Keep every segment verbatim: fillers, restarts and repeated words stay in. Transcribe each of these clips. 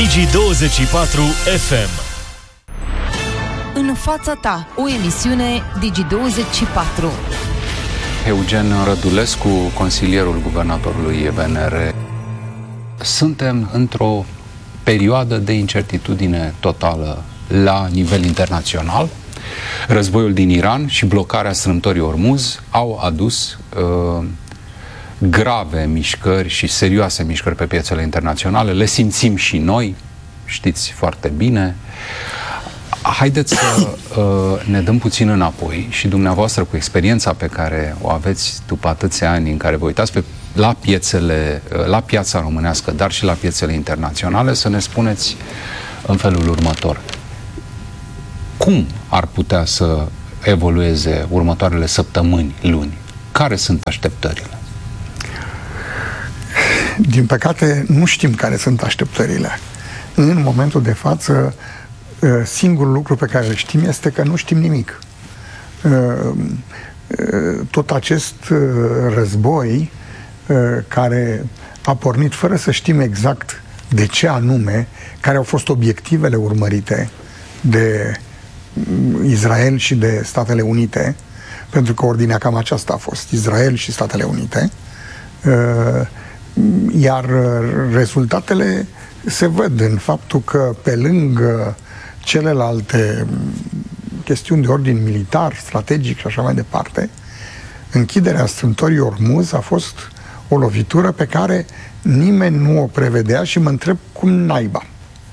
Digi douăzeci și patru F M. În fața ta, o emisiune Digi douăzeci și patru. Eugen Rădulescu, consilierul guvernatorului V N R. Suntem într-o perioadă de incertitudine totală la nivel internațional. Războiul din Iran și blocarea strâmtorii Ormuz au adus uh, grave mișcări și serioase mișcări pe piețele internaționale. Le simțim și noi, știți foarte bine. Haideți să uh, ne dăm puțin înapoi și dumneavoastră, cu experiența pe care o aveți după atâția ani în care vă uitați pe, la piețele, uh, la piața românească, dar și la piețele internaționale, să ne spuneți în felul următor. Cum ar putea să evolueze următoarele săptămâni, luni? Care sunt așteptările? Din păcate, nu știm care sunt așteptările. În momentul de față, singurul lucru pe care îl știm este că nu știm nimic. Tot acest război care a pornit fără să știm exact de ce anume, care au fost obiectivele urmărite de Israel și de Statele Unite, pentru că ordinea cam aceasta a fost, Israel și Statele Unite, iar rezultatele se văd în faptul că pe lângă celelalte chestiuni de ordin militar, strategic și așa mai departe, închiderea strâmtorii Ormuz a fost o lovitură pe care nimeni nu o prevedea și mă întreb cum naiba.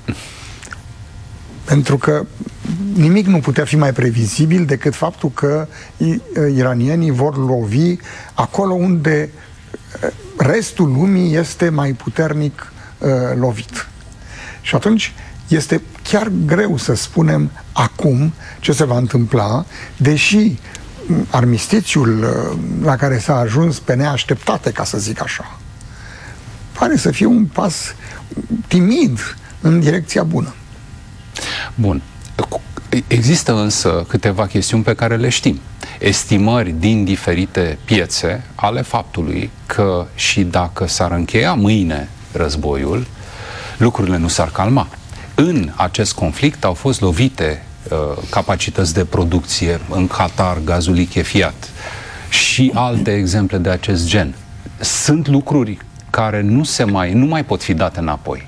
Pentru că nimic nu putea fi mai previzibil decât faptul că iranienii vor lovi acolo unde restul lumii este mai puternic uh, lovit. Și atunci este chiar greu să spunem acum ce se va întâmpla, deși armistițiul uh, la care s-a ajuns pe neașteptate, ca să zic așa, pare să fie un pas timid în direcția bună. Bun. Există însă câteva chestiuni pe care le știm. Estimări din diferite piețe ale faptului că și dacă s-ar încheia mâine războiul, lucrurile nu s-ar calma. În acest conflict au fost lovite uh, capacități de producție în Qatar, gazul lichefiat și alte exemple de acest gen. Sunt lucruri care nu se mai, nu mai pot fi date înapoi.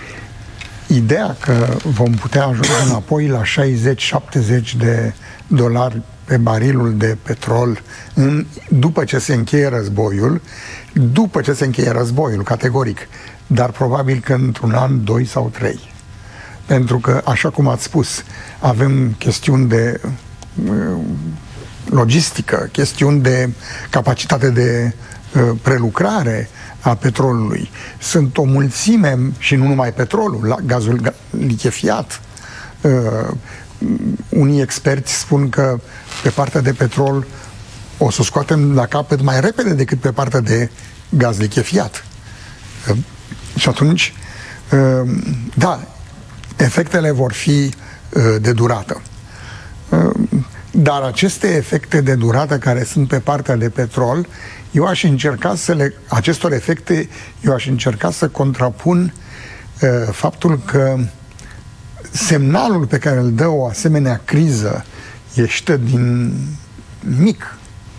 Ideea că vom putea ajunge înapoi la șaizeci șaptezeci de dolari pe barilul de petrol în, după ce se încheie războiul, după ce se încheie războiul, categoric, dar probabil că într-un an, doi sau trei. Pentru că, așa cum ați spus, avem chestiuni de uh, logistică, chestiuni de capacitate de uh, prelucrare a petrolului. Sunt o mulțime, și nu numai petrolul, gazul lichefiat. Uh, unii experți spun că pe partea de petrol o să scoatem la capăt mai repede decât pe partea de gaz lichefiat. Uh, și atunci, uh, da, efectele vor fi uh, de durată. Uh, dar aceste efecte de durată care sunt pe partea de petrol, eu aș încerca să le, acestor efecte, eu aș încerca să contrapun uh, faptul că semnalul pe care îl dă o asemenea criză ieșită din mic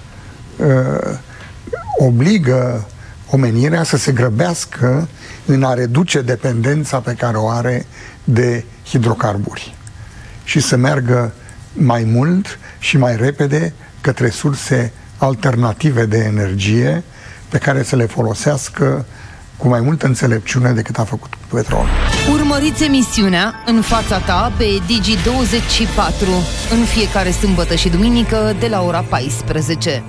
uh, obligă omenirea să se grăbească în a reduce dependența pe care o are de hidrocarburi și să meargă mai mult și mai repede către surse alternative de energie pe care să le folosească cu mai multă înțelepciune decât a făcut petrol. Urmăriți emisiunea În fața ta pe Digi douăzeci și patru în fiecare sâmbătă și duminică de la ora paisprezece.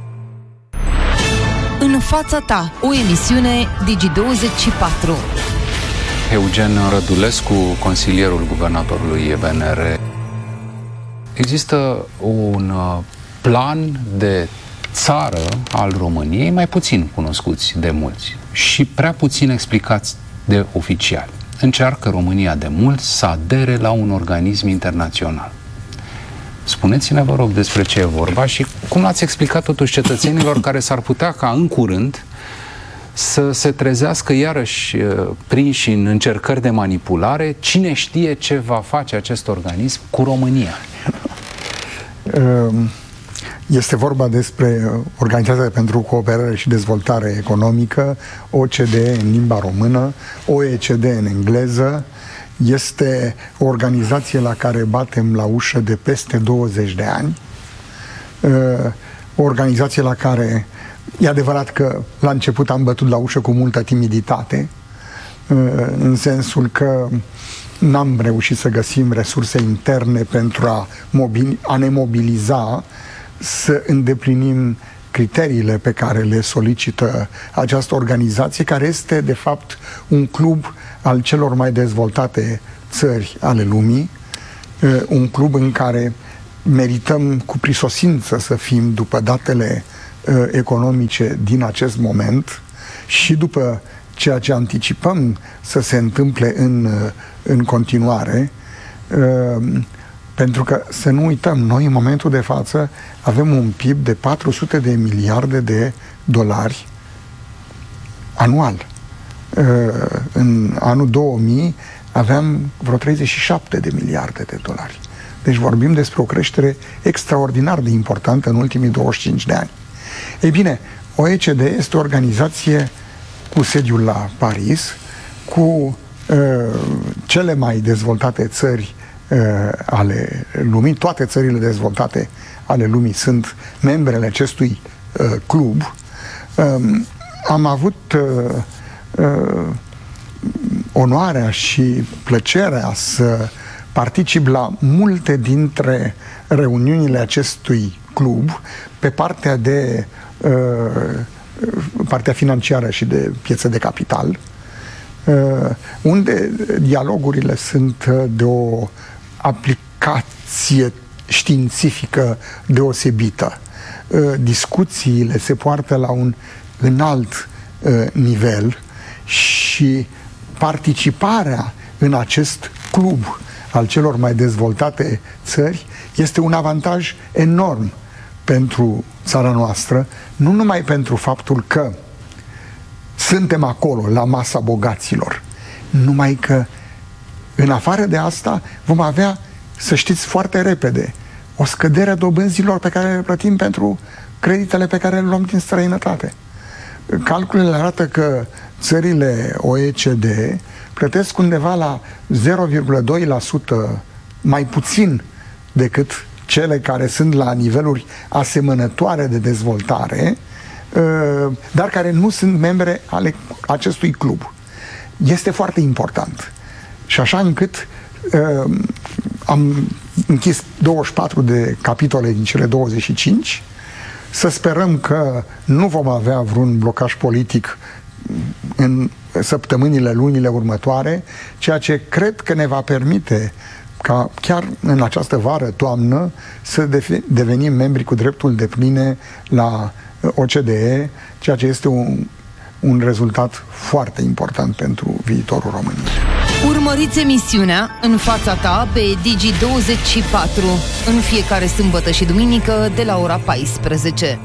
În fața ta, o emisiune Digi douăzeci și patru. Eugen Rădulescu, consilierul guvernatorului V N R. Există un plan de țară al României mai puțin cunoscuți de mulți și prea puțin explicați de oficiali. Încearcă România de mult să adere la un organism internațional. Spuneți-ne, vă rog, despre ce e vorba și cum ați explicat totuși cetățenilor care s-ar putea ca în curând să se trezească iarăși prinși în încercări de manipulare. Cine știe ce va face acest organism cu România? Este vorba despre Organizația pentru Cooperare și Dezvoltare Economică, O C D E în limba română, O E C D în engleză. Este o organizație la care batem la ușă de peste douăzeci de ani. O organizație la care, e adevărat că la început am bătut la ușă cu multă timiditate, în sensul că n-am reușit să găsim resurse interne pentru a, mobil, a ne mobiliza să îndeplinim criteriile pe care le solicită această organizație, care este de fapt un club al celor mai dezvoltate țări ale lumii, un club în care merităm cu prisosință să fim după datele economice din acest moment și după ceea ce anticipăm să se întâmple în, în continuare, pentru că, să nu uităm, noi în momentul de față avem un P I B de patru sute de miliarde de dolari anual. În anul două mii aveam vreo treizeci și șapte de miliarde de dolari. Deci vorbim despre o creștere extraordinar de importantă în ultimii douăzeci și cinci de ani. Ei bine, O E C D este o organizație cu sediul la Paris, cu uh, cele mai dezvoltate țări uh, ale lumii. Toate țările dezvoltate ale lumii sunt membrele acestui uh, club. Um, am avut uh, uh, onoarea și plăcerea să particip la multe dintre reuniunile acestui club pe partea de uh, partea financiară și de piețe de capital, uh, unde dialogurile sunt de o aplicație științifică deosebită. Uh, discuțiile se poartă la un înalt uh, nivel și participarea în acest club al celor mai dezvoltate țări este un avantaj enorm pentru țara noastră, nu numai pentru faptul că suntem acolo, la masa bogaților, numai că în afară de asta vom avea, să știți foarte repede, o scădere a dobânzilor pe care le plătim pentru creditele pe care le luăm din străinătate. Calculele arată că țările O E C D plătesc undeva la zero virgulă doi la sută mai puțin decât cele care sunt la niveluri asemănătoare de dezvoltare, dar care nu sunt membre ale acestui club. Este foarte important. Și așa încât am închis douăzeci și patru de capitole din cele douăzeci și cinci. Să sperăm că nu vom avea vreun blocaj politic în săptămânile, lunile următoare, ceea ce cred că ne va permite ca chiar în această vară, toamnă, să devenim membri cu dreptul depline la O C D E, ceea ce este un, un rezultat foarte important pentru viitorul României. Urmăriți emisiunea În fața ta pe Digi douăzeci și patru în fiecare sâmbătă și duminică de la ora paisprezece.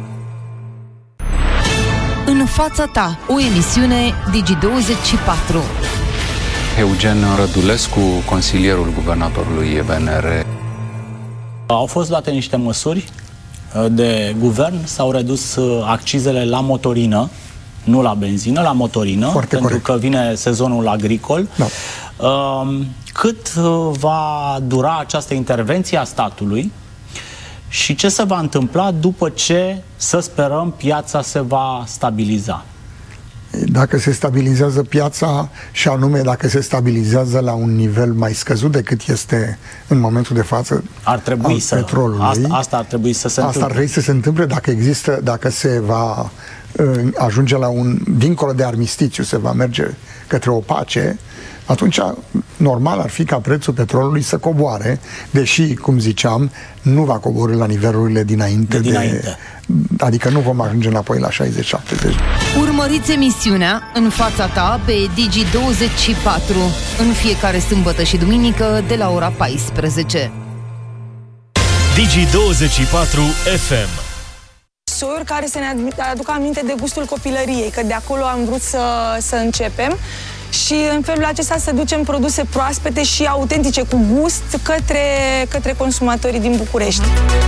În fața ta, o emisiune Digi douăzeci și patru. Eugen Rădulescu, consilierul guvernatorului B N R. Au fost luate niște măsuri de guvern, s-au redus accizele la motorină, nu la benzină, la motorină, foarte pentru corect. că vine sezonul agricol. Da. Cât va dura această intervenție a statului și ce se va întâmpla după ce, să sperăm, piața se va stabiliza? Dacă se stabilizează piața, și anume dacă se stabilizează la un nivel mai scăzut decât este în momentul de față ar trebui al să, petrolului, asta, asta ar trebui să se asta întâmple. ar trebui să se întâmple dacă există, dacă se va uh, ajunge la un, dincolo de armistițiu, se va merge către o pace, atunci normal ar fi ca prețul petrolului să coboare, deși, cum ziceam, nu va coborî la nivelurile dinainte, de dinainte. de, adică nu vom ajunge înapoi la șaizeci șaptezeci. Urmăriți emisiunea În fața ta pe Digi douăzeci și patru în fiecare sâmbătă și duminică de la ora paisprezece. Digi douăzeci și patru F M. soiuri care să ne aducă aminte de gustul copilăriei, că de acolo am vrut să, să începem. Și în felul acesta să ducem produse proaspete și autentice, cu gust, către, către consumatorii din București.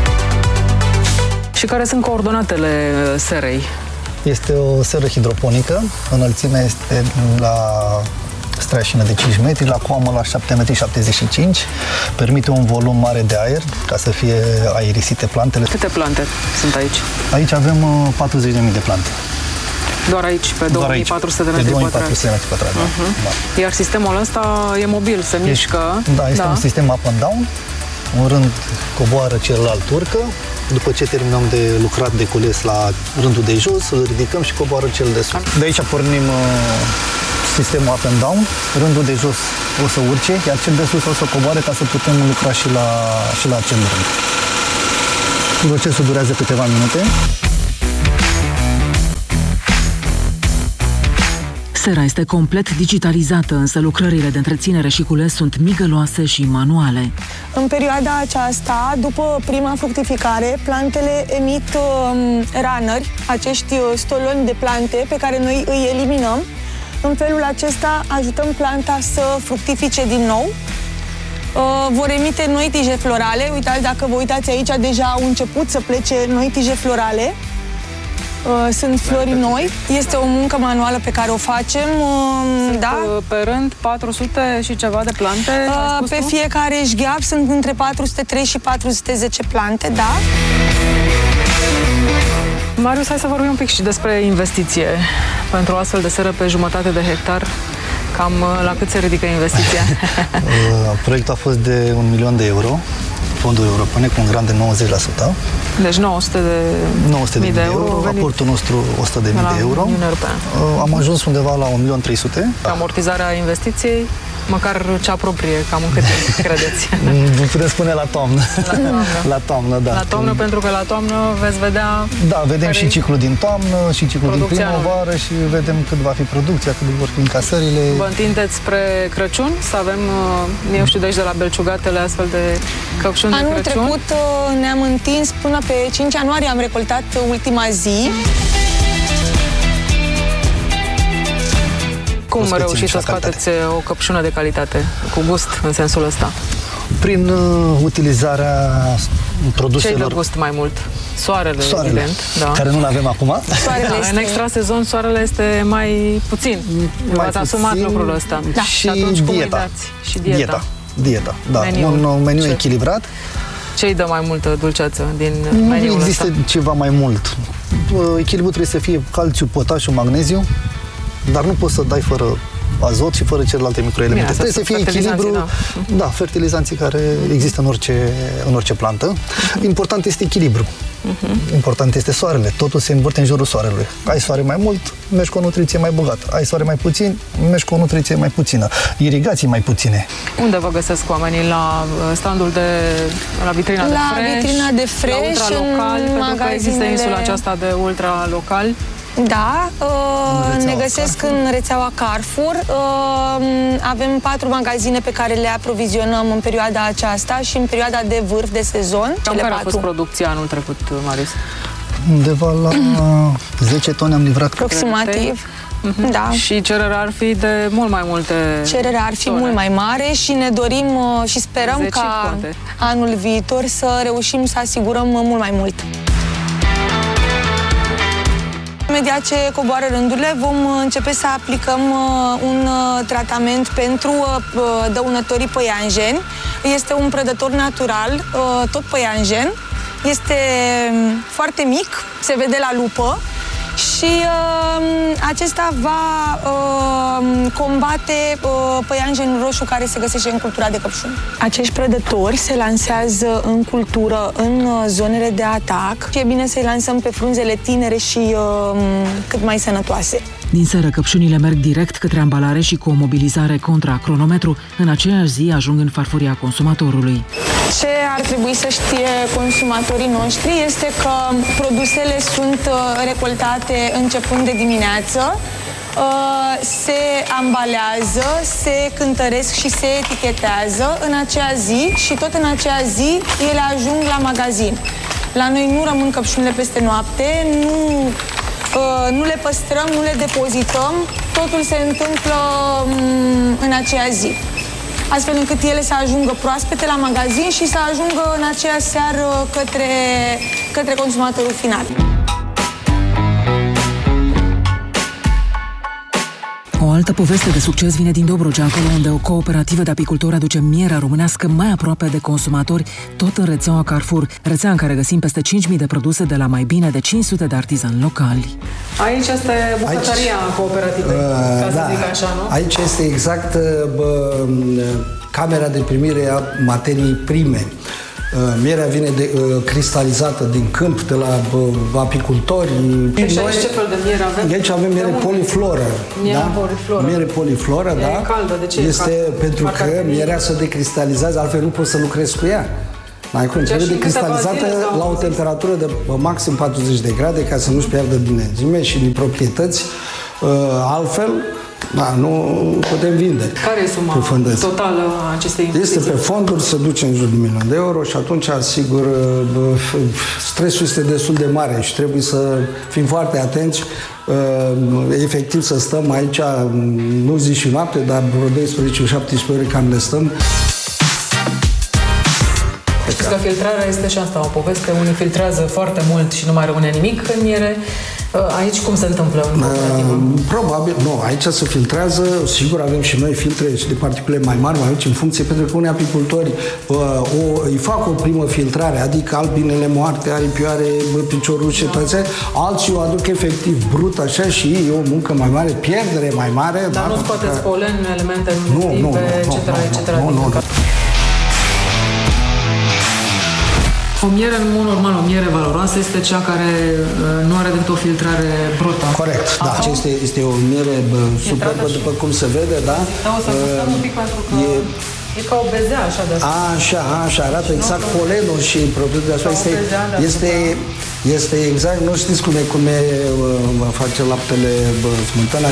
Și care sunt coordonatele serei? Este o seră hidroponică, înălțimea este la streașină de cinci metri, la coamă la șapte virgulă șaptezeci și cinci metri, permite un volum mare de aer ca să fie aerisite plantele. Câte plante sunt aici? Aici avem patruzeci de mii de plante. Doar aici, pe două mii patru sute de metri pătrați. Uh-huh. Da. Iar sistemul ăsta e mobil, se deci, mișcă. Da, este da. un sistem up and down. Un rând coboară, celălalt urcă. După ce terminăm de lucrat, de cules la rândul de jos, îl ridicăm și coboară cel de sus. De aici pornim uh, sistemul up and down. Rândul de jos o să urce, iar cel de sus o să coboare ca să putem lucra și la, și la acel rând. Procesul durează câteva minute. Sera este complet digitalizată, însă lucrările de întreținere și cules sunt migăloase și manuale. În perioada aceasta, după prima fructificare, plantele emit um, runneri, acești stoloni de plante pe care noi îi eliminăm. În felul acesta ajutăm planta să fructifice din nou. Uh, vor emite noi tije florale. Uitați, dacă vă uitați aici, deja au început să plece noi tije florale. Sunt flori noi. Este o muncă manuală pe care o facem. Sunt da? pe rând patru sute și ceva de plante? Pe tu? Fiecare șgheap sunt între patru sute trei și patru sute zece plante, da? Marius, hai să vorbim un pic și despre investiție. Pentru o astfel de seră pe jumătate de hectar, cam la cât se ridică investiția? Proiectul a fost de un milion de euro, fonduri europene, cu un grant de nouăzeci la sută. Deci nouă sute de mii de euro. Aportul nostru o sută de mii de euro. Am ajuns undeva la un milion trei sute. Amortizarea investiției, măcar cea proprie, cam în câte credeți? Putem spune la toamnă. La toamnă. La toamnă, da. La toamnă, pentru că la toamnă veți vedea... Da, vedem și ciclul din toamnă, și ciclul din primăvară și vedem cât va fi producția, cât vor fi încasările. Vă întindeți spre Crăciun? Să avem, eu știu, de aici de la Belciugatele, astfel de căpșuni de Crăciun? Anul trecut ne-am întins până pe cinci ianuarie, am recoltat ultima zi. Cum reușiți să scoateți o căpșună de calitate, cu gust, în sensul ăsta? Prin uh, utilizarea produselor... Ce-i de gust mai mult? Soarele, soarele evident. Da. Care nu l-avem acum. Soarele da, este... În extra sezon, soarele este mai puțin. V-ați asumat lucrul ăsta. Da. Și, și atunci dieta. Cum îi dați? Și dieta. Dieta, dieta da. Meniul. Un meniu Ce? echilibrat. Ce-i dă mai multă dulceață din meniul Nu există ăsta? ceva mai mult. Echilibrul trebuie să fie calciu, potașiu, magneziu, dar nu poți să dai fără azot și fără celelalte microelemente. Bine, trebuie să fie echilibru, da. da, fertilizanții care există în orice, în orice plantă. Important este echilibru. Uh-huh. Important este soarele. Totul se învârte în jurul soarelui. Ai soare mai mult, mergi cu o nutriție mai bogată. Ai soare mai puțin, mergi cu o nutriție mai puțină. Irigații mai puține. Unde vă găsesc oamenii? La standul de... la vitrina la de fresh? La vitrina de fresh, la ultra-local, pentru magazinele... că există insula aceasta de ultra-local. Da, uh, ne găsesc Carrefour. În rețeaua Carrefour. Uh, avem patru magazine pe care le aprovizionăm în perioada aceasta și în perioada de vârf de sezon. Cam care a fost producția anul trecut, Marius? Undeva la zece tone am livrat. Aproximativ. Uh-huh. Da. Și cererea ar fi de mult mai multe Cererea ar fi tone. mult mai mare și ne dorim uh, și sperăm ca poate. anul viitor să reușim să asigurăm mult mai mult. Imediat ce coboară rândurile, vom începe să aplicăm un tratament pentru dăunătorii păianjeni. Este un prădător natural, tot păianjen. Este foarte mic, se vede la lupă și uh, acesta va uh, combate uh, păianjenul roșu care se găsește în cultura de căpșuni. Acești prădători se lansează în cultură în uh, zonele de atac și e bine să-i lansăm pe frunzele tinere și uh, cât mai sănătoase. Din seră, căpșunile merg direct către ambalare și cu o mobilizare contra cronometru, în aceeași zi ajung în farfuria consumatorului. Ce ar trebui să știe consumatorii noștri este că produsele sunt recoltate începând de dimineață, se ambalează, se cântăresc și se etichetează în acea zi și tot în acea zi ele ajung la magazin. La noi nu rămân căpșunile peste noapte, nu, uh, nu le păstrăm, nu le depozităm, totul se întâmplă um, în aceea zi. Astfel încât ele să ajungă proaspete la magazin și să ajungă în aceea seară către, către consumatorul final. O altă poveste de succes vine din Dobrogea, acolo unde o cooperativă de apicultori aduce mierea românească mai aproape de consumatori, tot în rețeaua Carrefour, rețea în care găsim peste cinci mii de produse de la mai bine de cinci sute de artizani locali. Aici este bucătăria cooperativei, uh, ca să da, zic așa, nu? Aici este exact bă, camera de primire a materiei prime. Mierea vine de, uh, cristalizată din câmp, de la uh, apicultori. Deci aici ce fel de miere avem? Aici avem miere polifloră. Miere da? polifloră. Miere polifloră, e da. caldă, de ce este e caldă? pentru Parcă că mierea se decristalizează, altfel nu poți să lucrezi cu ea. N-ai cum, trebuie decristalizată la o temperatură de maxim patruzeci de grade ca să nu-și piardă din enzime și din proprietăți. Uh, altfel, da, nu putem vinde. Care e suma totală a acestei investiții? Este pe fonduri, se duce în jur de un milion de euro și atunci, sigur, stresul este destul de mare și trebuie să fim foarte atenți. Efectiv să stăm aici, nu zi și noapte, dar vreo doisprezece șaptesprezece ore cam le stăm. Știți că filtrarea este și asta o poveste. Unii filtrează foarte mult și nu mai rămâne nimic în miere. Aici cum se întâmplă în cooperativă? Probabil, nu, aici se filtrează, sigur avem și noi filtre și de particule mai mari, mai mici în funcție, pentru că unii apicultori uh, o, îi fac o primă filtrare, adică albinele moarte, aripioare, piciorușe, da. Toate, alții o aduc efectiv brut așa și e o muncă mai mare, pierdere mai mare. Dar da, nu scoateți că... polen, elemente nutritive, et cetera, et cetera. Nu, nu, nu. O miere, în mod normal, o miere valoroasă este cea care uh, nu are decât o filtrare brută. Corect, da. Aha. Este, este o miere superbă, după cum se vede, da? Da, o să gustăm uh, un pic pentru că e, e ca o bezea, așa de asta. Așa, așa, arată și exact polenul și produsul de așa. Este, este, este exact, nu știți cum e, cum e uh, face laptele smântână.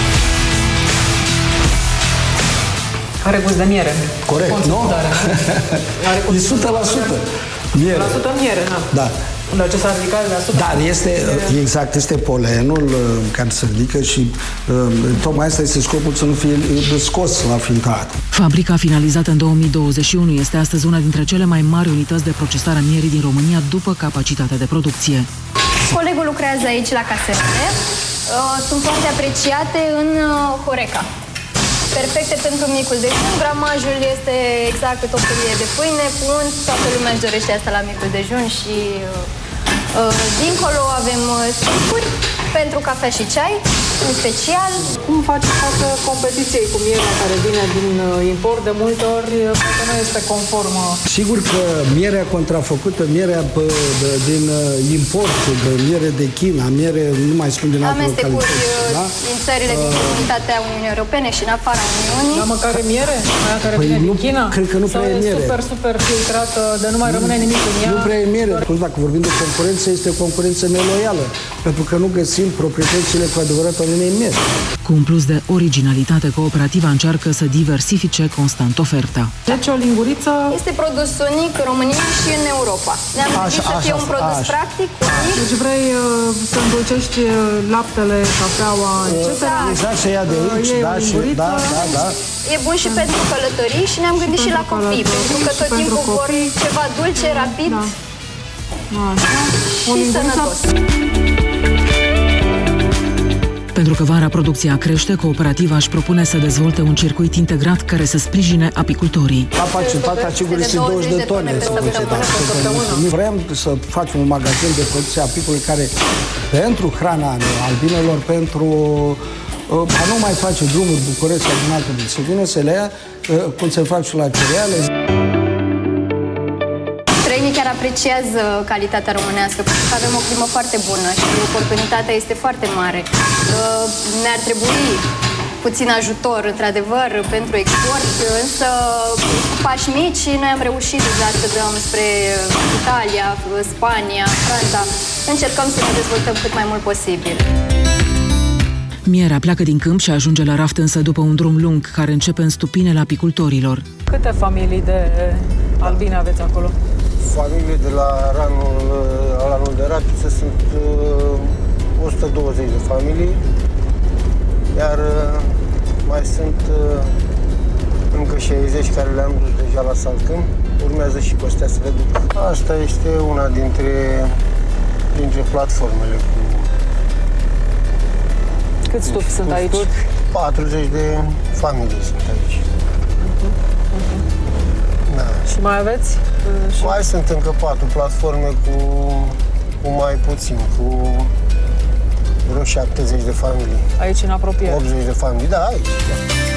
Are gust de miere. Corect, nu? E o sută la sută. Miere. La sută miere, da. Da. Dar ce s-a ridicat la sută? Dar este, exact, este polenul care se ridică și tocmai asta este scopul, să nu fie scos la filtrat. Fabrica finalizată în două mii douăzeci și unu este astăzi una dintre cele mai mari unități de procesare a mierii din România după capacitatea de producție. Colegul lucrează aici la caserele. Sunt foarte apreciate în Horeca. Perfecte pentru micul dejun, gramajul este exact cât o felie de pâine, cu unt, toată lumea își dorește asta la micul dejun și uh, dincolo avem sticuri pentru cafea și ceai, în special. Cum faci față competiției cu mierea care vine din import, de multe ori poate nu este conformă? Sigur că mierea contrafăcută, mierea p- de, din import, de miere de China, miere, nu mai spun din alte localități, da? Din țările din comunitatea Uniunii Europene și în afara Uniunii. Dar măcar e miere? Aia care păi vine nu, din China? Cred că nu prea e miere. Super, super filtrată, de nu mai rămâne nimic în ea? Nu prea e miere. Atunci, dacă vorbim de concurență, este o concurență neloială, pentru că nu găsim proprietățile cu adevărat ale unei mieri. Cu un plus de originalitate, cooperativa încearcă să diversifice constant oferta. Deci o linguriță... Este produs unic în România și în Europa. Ne-am gândit să fie un produs așa. practic, unic. Deci vrei uh, să îndulcești laptele, cafeaua, et cetera. Exact, se ia de aici, uh, da, și, da, da, da. E bun și pentru călătorii și ne-am gândit și, și la copii, pentru că tot timpul vor ceva dulce, rapid da. Așa. și sănătos. Pentru că vara producția crește, cooperativa își propune să dezvolte un circuit integrat care să sprijine apicultorii. Capacitatea sigur este douăzeci de tone. Vrem să facem un magazin de producție apicole care, pentru hrana albinelor, pentru a nu mai face drumuri București sau din alte, să vină să le ia, cum se fac și la cereale. Străinii chiar apreciază calitatea românească, pentru că avem o climă foarte bună și oportunitatea este foarte mare. Ne-ar trebui puțin ajutor, într-adevăr, pentru export, însă pași mici noi am reușit deja să dăm spre Italia, Spania, Franța. Încercăm să ne dezvoltăm cât mai mult posibil. Mierea pleacă din câmp și ajunge la raft însă după un drum lung care începe în stupinele apicultorilor. Câte familii de albine aveți acolo? familie de la ranul, la anul de rapiță sunt o sută douăzeci de familii, iar mai sunt încă șaizeci care le-am dus deja la Salcâm. Urmează și pe astea să le duc. Asta este una dintre, dintre platformele cu... Câți stupi sunt aici? patruzeci de familii sunt aici. Uh-huh. Uh-huh. Da. Și mai aveți? Uh, și... Mai sunt încă patru platforme cu, cu mai puțin, cu vreo șaptezeci de familii. Aici, în apropiere? optzeci de familii, da, aici. Da.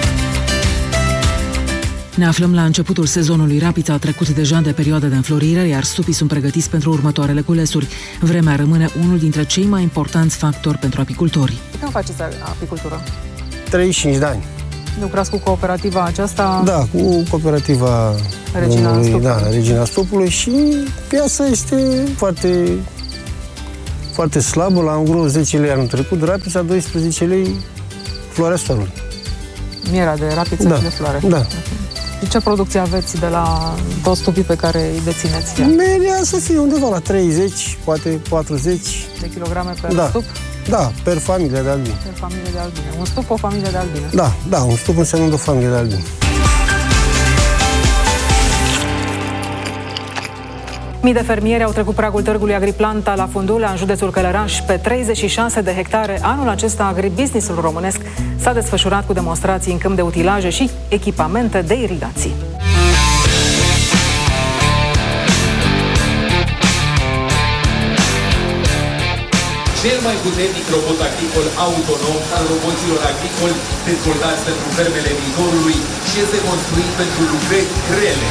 Ne aflăm la începutul sezonului. Rapița a trecut deja de perioada de înflorire, iar stupii sunt pregătiți pentru următoarele culesuri. Vremea rămâne unul dintre cei mai importanți factori pentru apicultori. Când faceți apicultură? treizeci și cinci de ani. Lucrați cu cooperativa aceasta? Da, cu cooperativa Regina Stupului. Da, Regina Stupului, și piața este foarte, foarte slabă. La îngros zece lei anul trecut, Rapița doisprezece lei floarea soarelui. Mierea de rapiță da. și de floare. Da. Și ce producție aveți de la toți stupii pe care îi dețineți? Media să fie undeva la treizeci, poate patruzeci de kilograme per da. stup? Da, per familie de albine. Per familie de albine. Un stup, o familie de albine? Da, da, un stup înseamnă o familie de albine. Mii de fermieri au trecut pragul târgului Agriplanta la Fundulea, în județul Călăraș, pe treizeci și șase de hectare. Anul acesta, agribusinessul românesc s-a desfășurat cu demonstrații în câmp de utilaje și echipamente de irigații. Cel mai puternic robot agricol autonom al roboților agricoli dezvoltați pentru fermele viitorului și este construit pentru lucrări grele.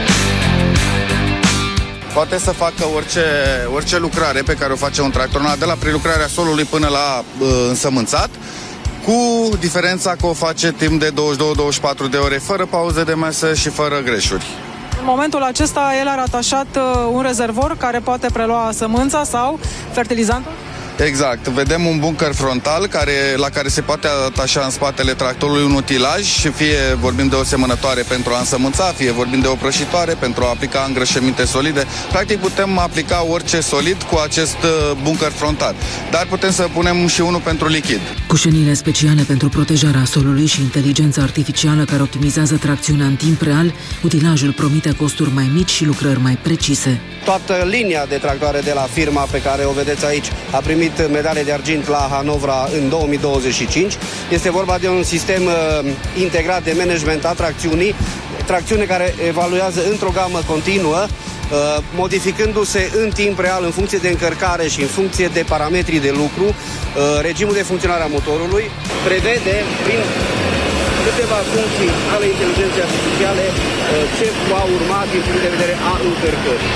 Poate să facă orice, orice lucrare pe care o face un tractor, de la prelucrarea solului până la uh, însămânțat, cu diferența că o face timp de douăzeci și două douăzeci și patru de ore, fără pauze de masă și fără greșuri. În momentul acesta, el are atașat uh, un rezervor care poate prelua sămânța sau fertilizantul? Exact. Vedem un bunker frontal care, la care se poate atașa în spatele tractorului un utilaj, și fie vorbim de o semănătoare pentru a însămânța, fie vorbim de o prășitoare pentru a aplica îngrășăminte solide. Practic putem aplica orice solid cu acest bunker frontal, dar putem să punem și unul pentru lichid. Cu șenile speciale pentru protejarea solului și inteligența artificială care optimizează tracțiunea în timp real, utilajul promite costuri mai mici și lucrări mai precise. Toată linia de tractoare de la firma pe care o vedeți aici a primit medalie de argint la Hanovra în două mii douăzeci și cinci. Este vorba de un sistem uh, integrat de management a tracțiunii, tracțiune care evaluează într-o gamă continuă, uh, modificându-se în timp real în funcție de încărcare și în funcție de parametrii de lucru. Uh, regimul de funcționare a motorului prevede, prin câteva funcții ale inteligenței artificiale, uh, ce va urma din punct de vedere a încărcării.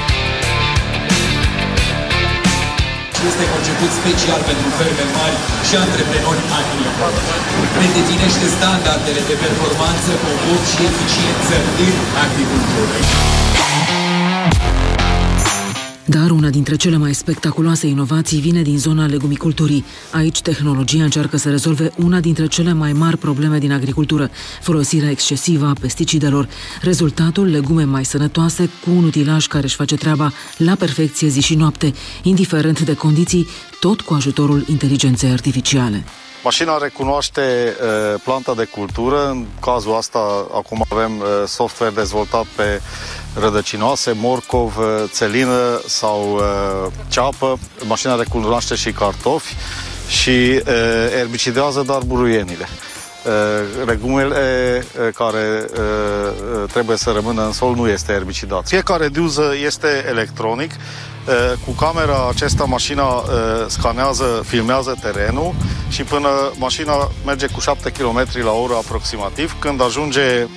Este conceput special pentru ferme mari și antreprenori agricoli. Redefinește standardele de performanță, confort și eficiență în agricultură. Dar una dintre cele mai spectaculoase inovații vine din zona legumiculturii. Aici tehnologia încearcă să rezolve una dintre cele mai mari probleme din agricultură, folosirea excesivă a pesticidelor. Rezultatul, legume mai sănătoase cu un utilaj care își face treaba la perfecție zi și noapte, indiferent de condiții, tot cu ajutorul inteligenței artificiale. Mașina recunoaște uh, planta de cultură. În cazul ăsta acum avem uh, software dezvoltat pe rădăcinoase, morcov, uh, țelină sau uh, ceapă. Mașina recunoaște și cartofi și uh, erbicidează doar buruienile. Uh, legumele uh, care uh, trebuie să rămână în sol nu este erbicidat. Fiecare diuză este electronic. Cu camera acesta mașina scanează, filmează terenul și până mașina merge cu șapte kilometri la oră aproximativ, când ajunge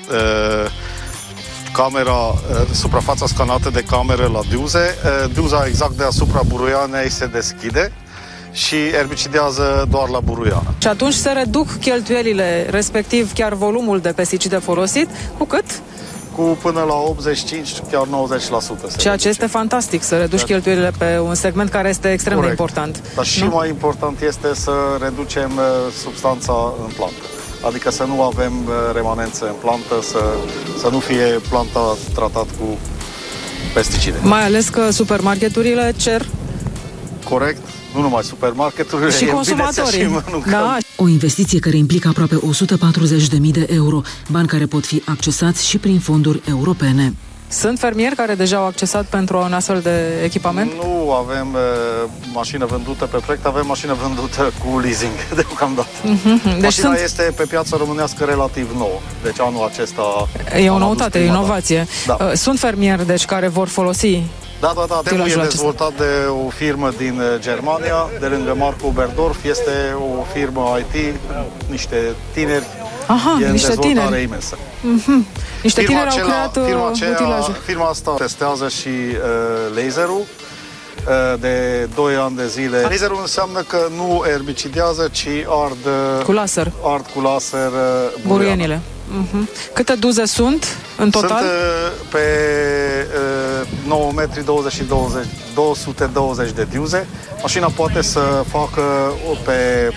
camera, suprafața scanată de cameră la diuze, diuza exact deasupra buruianei se deschide și erbicidează doar la buruiană. Și atunci se reduc cheltuielile, respectiv chiar volumul de pesticide folosit, cu cât? Cu până la optzeci și cinci, chiar nouăzeci la sută. Ceea ce este fantastic, să reduci cheltuielile pe un segment care este extrem Corect. de important. Dar și nu? mai important este să reducem substanța în plantă. Adică să nu avem remanențe în plantă, să, să nu fie planta tratat cu pesticide. Mai ales că supermarketurile cer. Corect. Nu numai supermarketurile, și consumatorii. Și da. O investiție care implică aproape o sută patruzeci de mii de euro, bani care pot fi accesați și prin fonduri europene. Sunt fermieri care deja au accesat pentru un astfel de echipament? Nu avem uh, mașină vândută pe proiect, avem mașină vândută cu leasing deocamdată. Mm-hmm. Deci Mașina sunt... este pe piața românească relativ nouă, deci anul acesta... E o noutate, e inovație. Da. Sunt fermieri, deci, care vor folosi... Da, da, da. Temul e dezvoltat de o firmă din Germania, de lângă Marco Oberdorf. Este o firmă I T, niște tineri. Aha, e niște în dezvoltare tineri. imensă. Mm-hmm. Niște firma tineri acela, au creat firma, aceea, utilajul. Firma asta testează și uh, laserul uh, de doi ani de zile. Laserul înseamnă că nu erbicidează, ci ard cu laser, ard cu laser uh, burienile. Uh-huh. Câte duze sunt în total? Sunt uh, pe uh, nouă metri douăzeci și douăzeci, două sute douăzeci de diuze. Mașina poate să facă pe